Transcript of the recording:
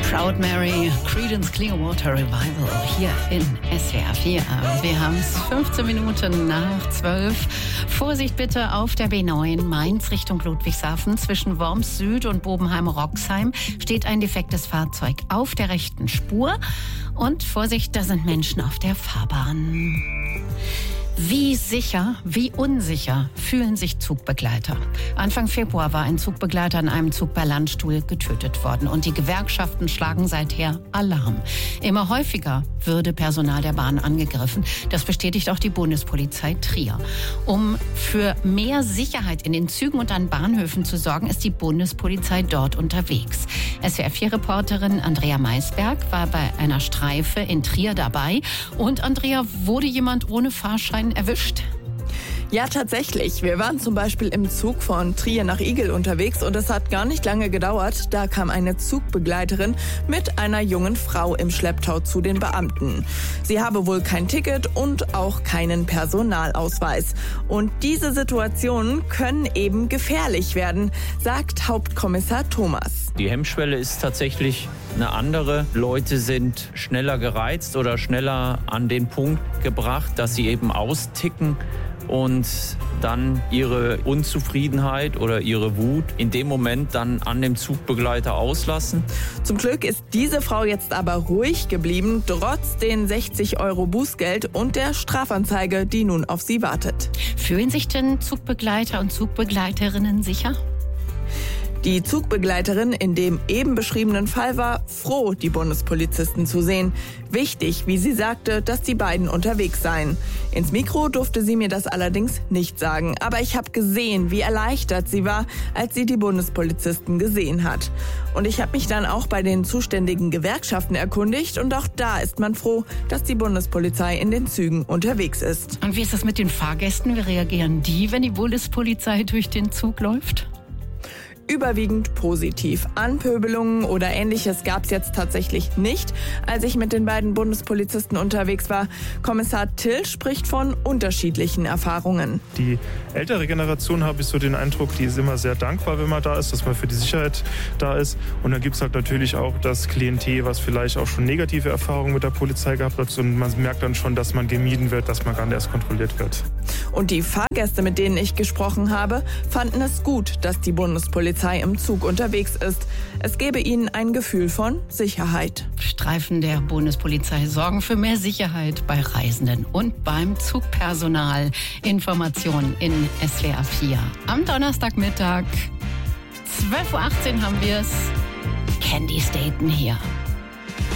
Proud Mary, Creedence Clearwater Revival hier in SWR 4. Wir haben es 15 Minuten nach 12. Vorsicht bitte auf der B9 Mainz Richtung Ludwigshafen. Zwischen Worms Süd und Bobenheim-Roxheim steht ein defektes Fahrzeug auf der rechten Spur. Und Vorsicht, da sind Menschen auf der Fahrbahn. Wie sicher, wie unsicher fühlen sich Zugbegleiter? Anfang Februar war ein Zugbegleiter in einem Zug bei Landstuhl getötet worden. Und die Gewerkschaften schlagen seither Alarm. Immer häufiger würde Personal der Bahn angegriffen. Das bestätigt auch die Bundespolizei Trier. Um für mehr Sicherheit in den Zügen und an Bahnhöfen zu sorgen, ist die Bundespolizei dort unterwegs. SWR4-Reporterin Andrea Maisberg war bei einer Streife in Trier dabei. Und Andrea, wurde jemand ohne Fahrschein erwischt? Ja, tatsächlich. Wir waren zum Beispiel im Zug von Trier nach Igel unterwegs und es hat gar nicht lange gedauert. Da kam eine Zugbegleiterin mit einer jungen Frau im Schlepptau zu den Beamten. Sie habe wohl kein Ticket und auch keinen Personalausweis. Und diese Situationen können eben gefährlich werden, sagt Hauptkommissar Thomas. Die Hemmschwelle ist tatsächlich eine andere. Leute sind schneller gereizt oder schneller an den Punkt gebracht, dass sie eben austicken und dann ihre Unzufriedenheit oder ihre Wut in dem Moment dann an dem Zugbegleiter auslassen. Zum Glück ist diese Frau jetzt aber ruhig geblieben, trotz den 60 € Bußgeld und der Strafanzeige, die nun auf sie wartet. Fühlen sich denn Zugbegleiter und Zugbegleiterinnen sicher? Die Zugbegleiterin in dem eben beschriebenen Fall war froh, die Bundespolizisten zu sehen. Wichtig, wie sie sagte, dass die beiden unterwegs seien. Ins Mikro durfte sie mir das allerdings nicht sagen. Aber ich habe gesehen, wie erleichtert sie war, als sie die Bundespolizisten gesehen hat. Und ich habe mich dann auch bei den zuständigen Gewerkschaften erkundigt. Und auch da ist man froh, dass die Bundespolizei in den Zügen unterwegs ist. Und wie ist das mit den Fahrgästen? Wie reagieren die, wenn die Bundespolizei durch den Zug läuft? Überwiegend positiv. Anpöbelungen oder Ähnliches gab es jetzt tatsächlich nicht, als ich mit den beiden Bundespolizisten unterwegs war. Kommissar Till spricht von unterschiedlichen Erfahrungen. Die ältere Generation, habe ich so den Eindruck, die ist immer sehr dankbar, wenn man da ist, dass man für die Sicherheit da ist. Und dann gibt es halt natürlich auch das Klientel, was vielleicht auch schon negative Erfahrungen mit der Polizei gehabt hat. Und man merkt dann schon, dass man gemieden wird, dass man gar nicht erst kontrolliert wird. Und die Fahrgäste, mit denen ich gesprochen habe, fanden es gut, dass die Bundespolizei im Zug unterwegs ist. Es gebe ihnen ein Gefühl von Sicherheit. Streifen der Bundespolizei sorgen für mehr Sicherheit bei Reisenden und beim Zugpersonal. Informationen in SWR 4. Am Donnerstagmittag, 12:18 Uhr haben wir es. Candy Staten hier.